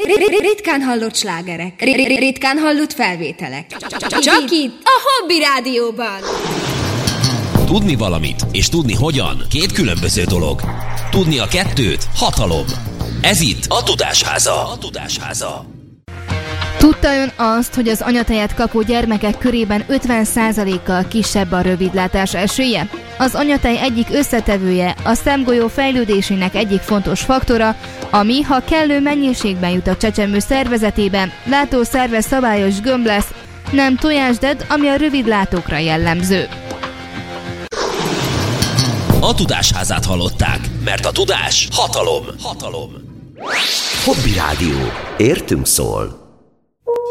Ritkán hallott slágerek. Ritkán hallott felvételek. Csak itt, a Hobby Rádióban. Tudni valamit és tudni hogyan két különböző dolog. Tudni a kettőt hatalom. Ez itt a Tudásháza. Tudta ön azt, hogy az anyatejet kapó gyermekek körében 50%-kal kisebb a rövidlátás esélye? Az anyatej egyik összetevője, a szemgolyó fejlődésének egyik fontos faktora, ami, ha kellő mennyiségben jut a csecsemő szervezetében, látószerve szabályos gömb lesz, nem tojásded, ami a rövidlátókra jellemző. A Tudásházát hallották, mert a tudás hatalom. Hobby Rádió. Értünk szól.